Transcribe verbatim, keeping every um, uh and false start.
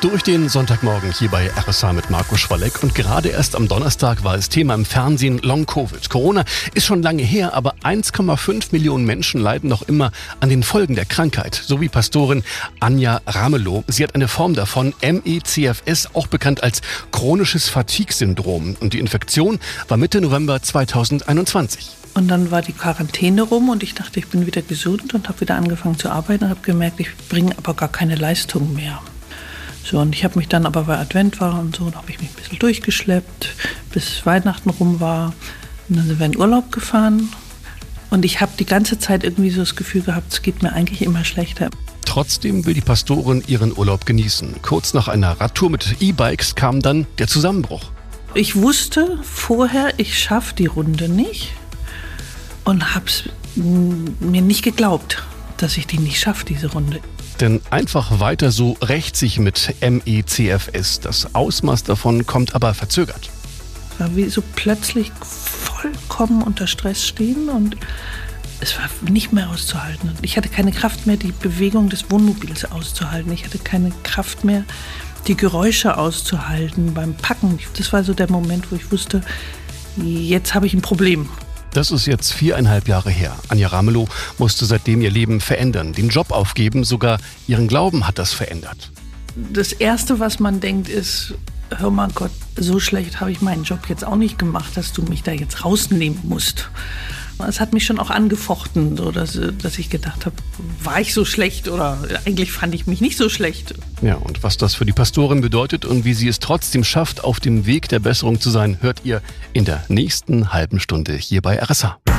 Durch den Sonntagmorgen hier bei R S H mit Marco Schwalleck. Und gerade erst am Donnerstag war es Thema im Fernsehen Long Covid. Corona ist schon lange her, aber eins Komma fünf Millionen Menschen leiden noch immer an den Folgen der Krankheit. So wie Pastorin Anja Ramelow. Sie hat eine Form davon, M E C F S, auch bekannt als chronisches Fatigue-Syndrom. Und die Infektion war Mitte November zweitausendeinundzwanzig. Und dann war die Quarantäne rum und ich dachte, ich bin wieder gesund und habe wieder angefangen zu arbeiten und habe gemerkt, ich bringe aber gar keine Leistung mehr. So, und ich habe mich dann aber, weil Advent war und so, da habe ich mich ein bisschen durchgeschleppt, bis Weihnachten rum war. Und dann sind wir in Urlaub gefahren. Und ich habe die ganze Zeit irgendwie so das Gefühl gehabt, es geht mir eigentlich immer schlechter. Trotzdem will die Pastorin ihren Urlaub genießen. Kurz nach einer Radtour mit E-Bikes kam dann der Zusammenbruch. Ich wusste vorher, ich schaffe die Runde nicht und habe es mir nicht geglaubt, dass ich die nicht schaffe, diese Runde. Denn einfach weiter so rächt sich mit M E C F S. Das Ausmaß davon kommt aber verzögert. Es war wie so plötzlich vollkommen unter Stress stehen und es war nicht mehr auszuhalten. Ich hatte keine Kraft mehr, die Bewegung des Wohnmobils auszuhalten. Ich hatte keine Kraft mehr, die Geräusche auszuhalten beim Packen. Das war so der Moment, wo ich wusste, jetzt habe ich ein Problem. Das ist jetzt viereinhalb Jahre her. Anja Ramelow musste seitdem ihr Leben verändern, den Job aufgeben, sogar ihren Glauben hat das verändert. Das Erste, was man denkt, ist, hör mal Gott, so schlecht habe ich meinen Job jetzt auch nicht gemacht, dass du mich da jetzt rausnehmen musst. Es hat mich schon auch angefochten, so dass, dass ich gedacht habe, war ich so schlecht oder eigentlich fand ich mich nicht so schlecht. Ja, und was das für die Pastorin bedeutet und wie sie es trotzdem schafft, auf dem Weg der Besserung zu sein, hört ihr in der nächsten halben Stunde hier bei R S H.